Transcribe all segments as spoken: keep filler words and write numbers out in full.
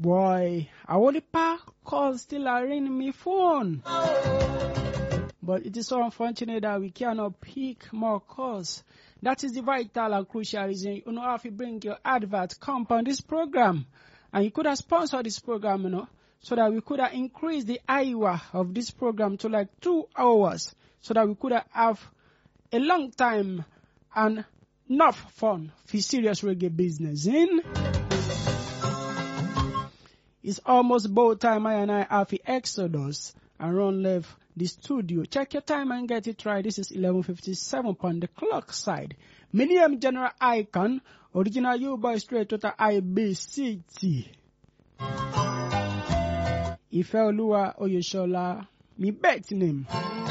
Boy, I only pack calls still are ringing me phone. But it is so unfortunate that we cannot pick more calls. That is the vital and crucial reason you know have to bring your advert come on this program. And you could have sponsored this program, you know, so that we could have increased the hour of this program to like two hours. So that we could have a long time and enough fun for serious reggae business in. It's almost about time I and I have the Exodus and run left the studio. Check your time and get it right. This is eleven fifty-seven on the clock side. My name General Icon, original U-Boy straight to the I B C T. Ifeoluwa Oyeshola, me bet name.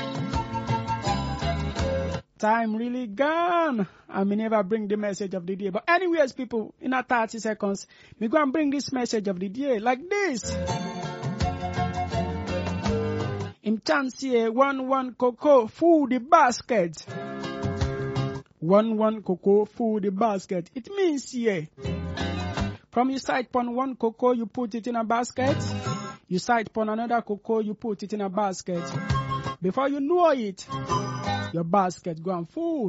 Time really gone. I may never bring the message of the day. But anyways, people, in a thirty seconds, we go and bring this message of the day like this. In chance here, one one cocoa full the basket. One one cocoa full the basket. It means here, from you sight upon one cocoa, you put it in a basket. You sight upon another cocoa, you put it in a basket. Before you know it, your basket gone full.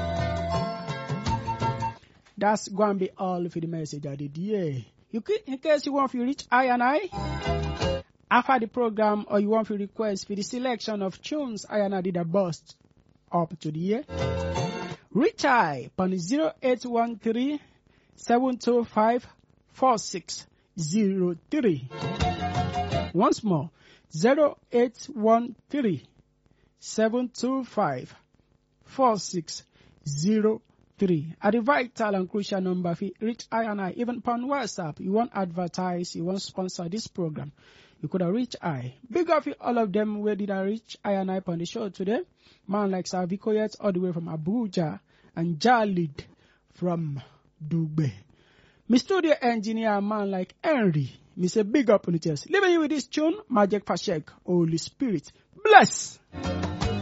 That's going to be all for the message of the day. You could, in case you want to reach I and I, after the program, or you want to request for the selection of tunes I and I did a bust up to the year, reach I on zero eight one three, seven two five, four six zero three. Once more, zero eight one three, seven two five, four six zero three. At the vital and crucial number for reach I and I, even on WhatsApp, you want advertise, you want sponsor this program, you could have reached I. Big up all of them where did I reach I and I on the show today. Man like Saviko Yet all the way from Abuja and Jalid from Dubai. My studio engineer man like Henry. Me say big up on the chest. Leaving you with this tune, Magic Fashek, Holy Spirit. Bless!